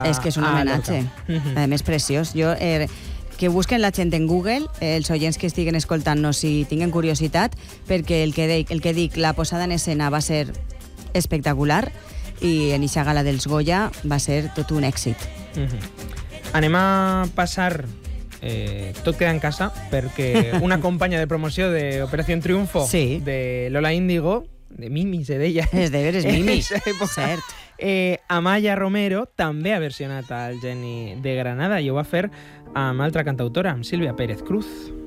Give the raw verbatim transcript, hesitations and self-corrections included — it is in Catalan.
És que és un homenatge. A més, preciós. Jo... Eh, que busquen la gent en Google, eh, els oients que estiguen escoltant-nos si tinguen curiositat, perquè el que, dic, el que dic, la posada en escena va ser espectacular i en eixa gala dels Goya va ser tot un èxit. Uh-huh. Anem a passar eh, Tot queda en casa, perquè una companya de promoció d'Operació Triunfo sí. de Lola Índigo, de Mimi se deia. És de veres Mimi, cert. Eh, Amaya Romero també ha versionat el Geni de Granada i ho va fer amb altra cantautora, amb Sílvia Pérez Cruz.